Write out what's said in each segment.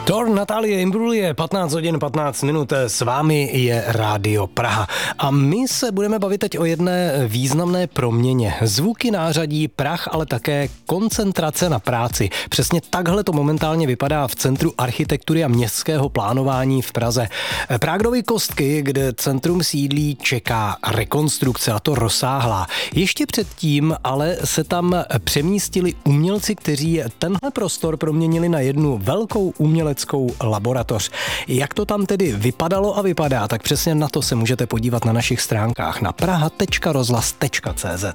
Thor, Natálie Imbruglia, 15 hodin 15 minut, s vámi je Rádio Praha. A my se budeme bavit teď o jedné významné proměně. Zvuky, nářadí, prach, ale také koncentrace na práci. Přesně takhle to momentálně vypadá v Centru architektury a městského plánování v Praze. Prágrovy Kostky, kde centrum sídlí, čeká rekonstrukce, a to rozsáhlá. Ještě předtím ale se tam přemístili umělci, kteří tenhle prostor proměnili na jednu velkou uměleckou laboratoř. Jak to tam tedy vypadalo a vypadá, tak přesně na to se můžete podívat na našich stránkách na praha.rozhlas.cz.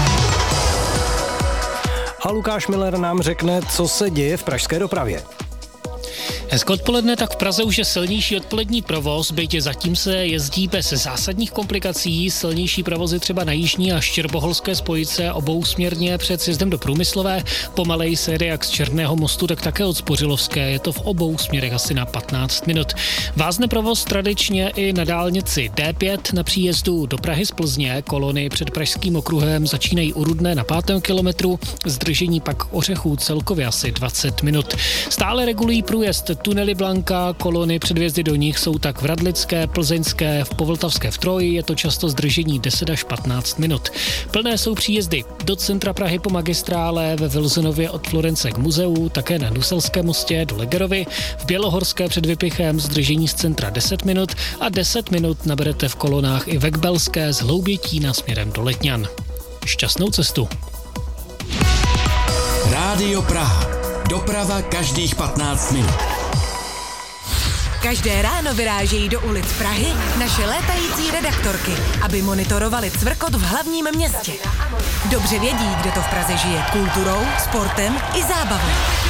A Lukáš Miller nám řekne, co se děje v pražské dopravě. Hezké odpoledne, tak v Praze už je silnější odpolední provoz, byť zatím se jezdí bez zásadních komplikací. Silnější provozy třeba na jižní a štěrboholské spojice obousměrně před sjezdem do Průmyslové. Pomalej se jede jak z Černého mostu, tak také od Spořilovské. Je to v obou směrech asi na 15 minut. Vázne provoz tradičně i na dálnici D5 na příjezdu do Prahy z Plzně. Kolony před Pražským okruhem začínají u Rudné na 5. kilometru, zdržení pak Ořechů celkově asi 20 minut. Stále regulují průjezd tunely Blanka, kolony před vjezdy do nich jsou tak v Radlické, Plzeňské, v Povltavské v Troji, je to často zdržení 10 až 15 minut. Plné jsou příjezdy do centra Prahy po magistrále, ve Vilzenově od Florence k muzeu, také na Nuselském mostě do Legerovy, v Bělohorské před Vypichem zdržení z centra 10 minut a 10 minut naberete v kolonách i ve Kbelské z Hloubětína směrem do Letňan. Šťastnou cestu. Rádio Praha. Doprava každých 15 minut. Každé ráno vyrážejí do ulic Prahy naše létající redaktorky, aby monitorovali cvrkot v hlavním městě. Dobře vědí, kde to v Praze žije kulturou, sportem i zábavou.